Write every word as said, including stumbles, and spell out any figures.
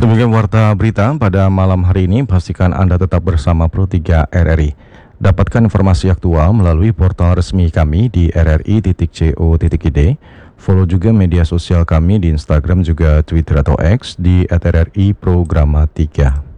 Demikian warta berita pada malam hari ini. Pastikan Anda tetap bersama Pro tiga R R I. Dapatkan informasi aktual melalui portal resmi kami di r r i titik co titik i d. Follow juga media sosial kami di Instagram juga Twitter atau X di at r r i programa tiga.